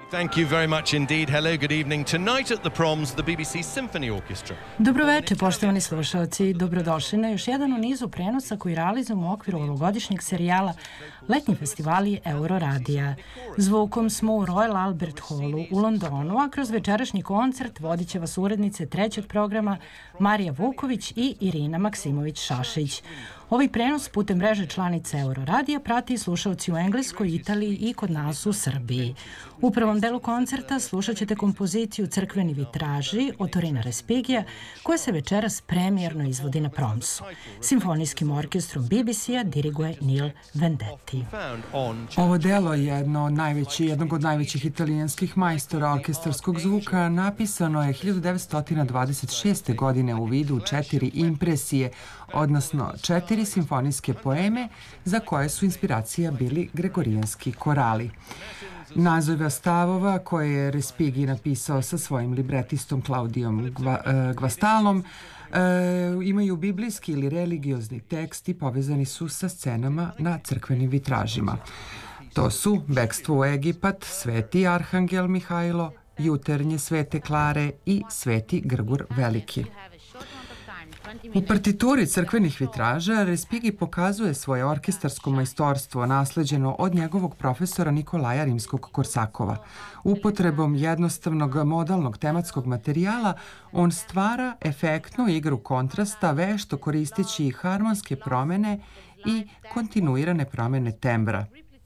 Thank you very much indeed. Hello, good evening. Tonight at the Proms, the BBC Symphony Orchestra. Dobroveče, poštovani slušalci. Dobrodošli na još jedan u nizu prenosa koji realizujemo u okviru ovogodišnjeg serijala Letnji festivali Euroradija. Zvukom smo u Royal Albert Hallu u Londonu, a kroz večerašnji koncert vodit će vas urednice trećeg programa Marija Vuković i Irina Maksimović-Šašić. Ovaj prenos putem mreže članica Euroradija prati slušalci u Engleskoj, Italiji i kod nas u Srbiji. U prvom delu koncerta slušat ćete kompoziciju Crkveni vitraži od Torina Respigija, koja se večeras premijerno izvodi na Promsu. Simfonijskim orkestrom BBC-a diriguje Neil Vendetti. Ovo delo je jednog od najvećih italijanskih majstora orkestarskog zvuka. Napisano je 1926. godine u vidu 4 impresije, odnosno 4 simfonijske poeme za koje su inspiracija bili gregorijanski korali. Nazove stavova koje je Respighi napisao sa svojim libretistom Claudijom Guastalom imaju biblijski ili religiozni tekst i povezani su sa scenama na crkvenim vitražima. To su Bekstvo u Egipat, Sveti Arhangel Mihajlo, Juternje Svete Klare i Sveti Grgur Veliki. U partituri crkvenih vitraža Respighi pokazuje svoje orkestarsko majstorstvo nasleđeno od njegovog profesora Nikolaja Rimskog-Korsakova. Upotrebom jednostavnog modalnog tematskog materijala on stvara efektnu igru kontrasta vešto koristeći harmonske promene i kontinuirane promene tembra.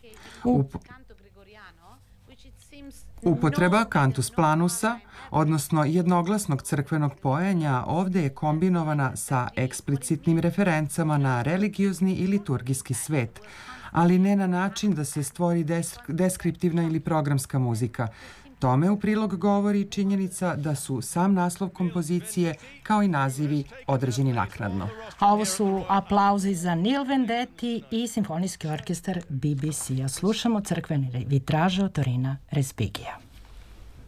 Upotreba cantus planusa, odnosno jednoglasnog crkvenog pojenja, ovde je kombinovana sa eksplicitnim referencama na religiozni i liturgijski svet, ali ne na način da se stvori deskriptivna ili programska muzika. Tome u prilog govori činjenica da su sam naslov kompozicije kao i nazivi određeni naknadno. A ovo su aplauzi za Neil Vendetti i Simfonijski orkestar BBC-a. Slušamo Crkveni vitraže od Torina Respigija.